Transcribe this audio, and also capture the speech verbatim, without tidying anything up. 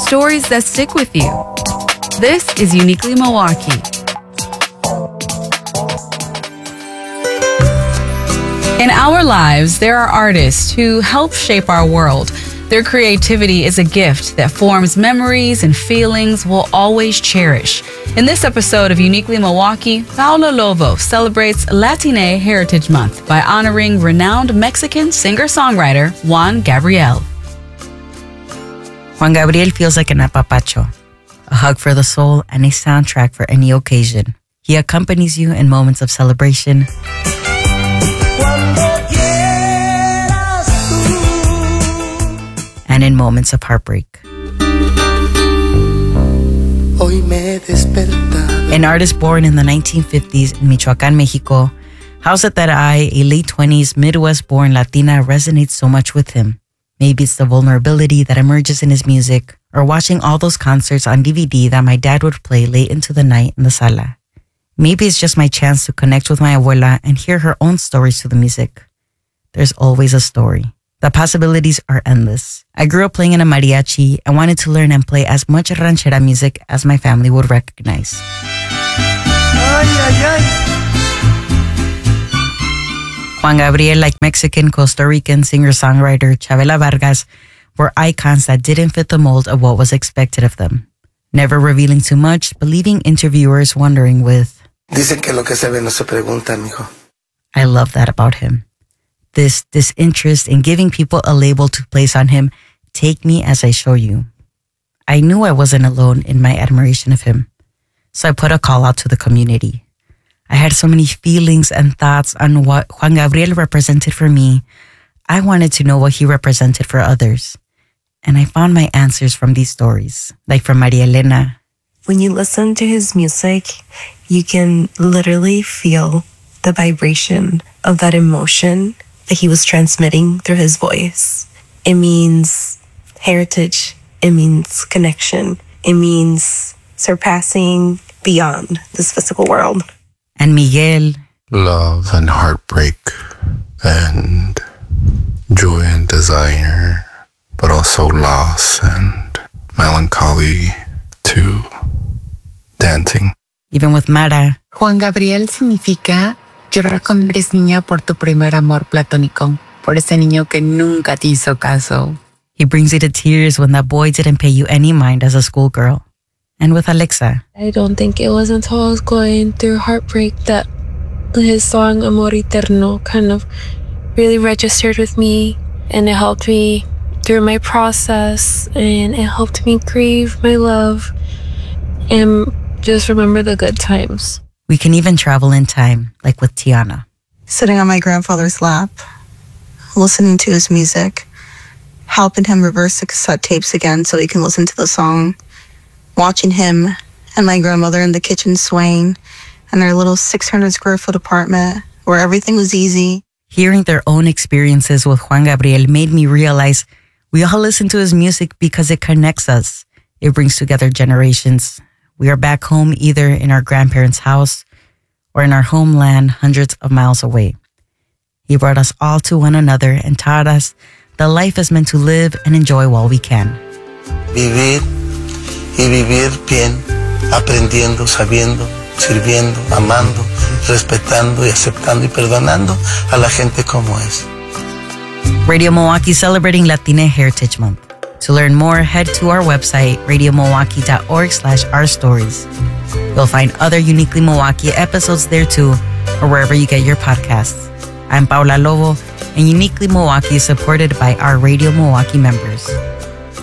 stories that stick with you. This is Uniquely Milwaukee. In our lives, there are artists who help shape our world. Their creativity is a gift that forms memories and feelings we'll always cherish. In this episode of Uniquely Milwaukee, Paula Lobo celebrates Latine Heritage Month by honoring renowned Mexican singer-songwriter Juan Gabriel. Juan Gabriel feels like an apapacho, a hug for the soul, and a soundtrack for any occasion. He accompanies you in moments of celebration and in moments of heartbreak. An artist born in the nineteen fifties in Michoacán, Mexico, how's it that I, a late twenties Midwest-born Latina, resonates so much with him? Maybe it's the vulnerability that emerges in his music, or watching all those concerts on D V D that my dad would play late into the night in the sala. Maybe it's just my chance to connect with my abuela and hear her own stories to the music. There's always a story. The possibilities are endless. I grew up playing in a mariachi and wanted to learn and play as much ranchera music as my family would recognize. Ay, ay, ay. Juan Gabriel, like Mexican, Costa Rican singer-songwriter Chavela Vargas, were icons that didn't fit the mold of what was expected of them. Never revealing too much, but leaving interviewers wondering with, Dicen que lo que se ve no se pregunta, mijo. I love that about him. This disinterest in giving people a label to place on him, take me as I show you. I knew I wasn't alone in my admiration of him, so I put a call out to the community. I had so many feelings and thoughts on what Juan Gabriel represented for me. I wanted to know what he represented for others. And I found my answers from these stories, like from Maria Elena. When you listen to his music, you can literally feel the vibration of that emotion that he was transmitting through his voice. It means heritage. It means connection. It means surpassing beyond this physical world. And Miguel. Love and heartbreak and joy and desire, but also loss and melancholy to dancing. Even with Mara. Juan Gabriel significa llorar cuando eres niña por tu primer amor platónico, por ese niño que nunca te hizo caso. He brings you to tears when that boy didn't pay you any mind as a schoolgirl. And with Alexa. I don't think it was until I was going through heartbreak that his song Amor Eterno kind of really registered with me, and it helped me through my process, and it helped me grieve my love and just remember the good times. We can even travel in time, like with Tiana. Sitting on my grandfather's lap, listening to his music, helping him reverse the cassette tapes again so he can listen to the song, watching him and my grandmother in the kitchen swaying in their little six hundred square foot apartment where everything was easy. Hearing their own experiences with Juan Gabriel made me realize we all listen to his music because it connects us. It brings together generations. We are back home either in our grandparents' house or in our homeland hundreds of miles away. He brought us all to one another and taught us that life is meant to live and enjoy while we can. Vivir y vivir bien, aprendiendo, sabiendo, sirviendo, amando, respetando y aceptando y perdonando a la gente como es. Radio Milwaukee celebrating Latine Heritage Month. To learn more, head to our website, radio milwaukee dot org slash our stories. You'll find other Uniquely Milwaukee episodes there too, or wherever you get your podcasts. I'm Paula Lobo, and Uniquely Milwaukee is supported by our Radio Milwaukee members.